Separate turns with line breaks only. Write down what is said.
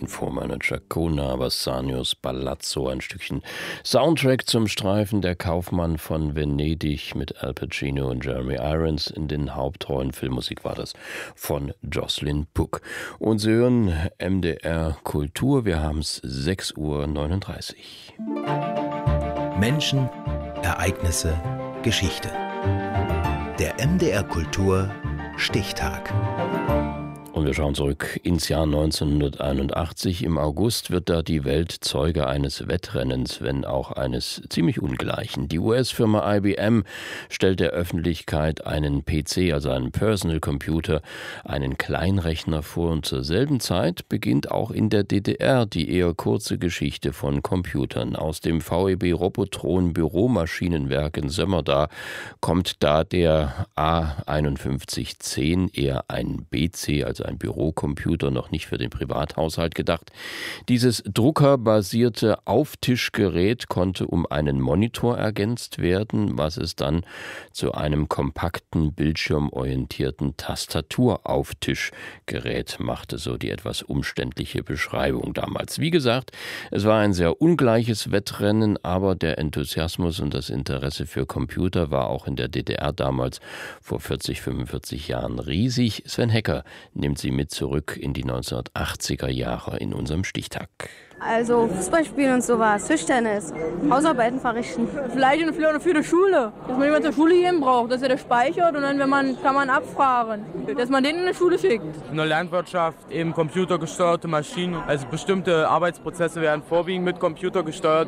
Informanager Kona Bassanios Ballazzo, ein Stückchen Soundtrack zum Streifen Der Kaufmann von Venedig mit Al Pacino und Jeremy Irons in den Hauptrollen. Filmmusik war das von Jocelyn Puck. Und Sie hören MDR Kultur, wir haben es 6:39 Uhr.
Menschen, Ereignisse, Geschichte. Der MDR Kultur Stichtag.
Und wir schauen zurück ins Jahr 1981. Im August wird da die Welt Zeuge eines Wettrennens, wenn auch eines ziemlich ungleichen. Die US-Firma IBM stellt der Öffentlichkeit einen PC, also einen Personal Computer, einen Kleinrechner vor. Und zur selben Zeit beginnt auch in der DDR die eher kurze Geschichte von Computern. Aus dem VEB Robotron Büromaschinenwerk in Sömmerda kommt da der A5110, eher ein BC, also ein Bürocomputer, noch nicht für den Privathaushalt gedacht. Dieses druckerbasierte Auftischgerät konnte um einen Monitor ergänzt werden, was es dann zu einem kompakten, bildschirmorientierten Tastaturauftischgerät machte, so die etwas umständliche Beschreibung damals. Wie gesagt, es war ein sehr ungleiches Wettrennen, aber der Enthusiasmus und das Interesse für Computer war auch in der DDR damals vor 40, 45 Jahren riesig. Sven Hecker nimmt sie mit zurück in die 1980er Jahre in unserem Stichtag.
Also Fußball spielen und sowas, Tischtennis, Hausarbeiten verrichten.
Vielleicht für die Schule, dass man jemanden zur Schule gehen braucht, dass er das speichert und dann kann man abfragen, dass man den in die Schule schickt.
In der Landwirtschaft eben computergesteuerte Maschinen, also bestimmte Arbeitsprozesse werden vorwiegend mit Computer gesteuert.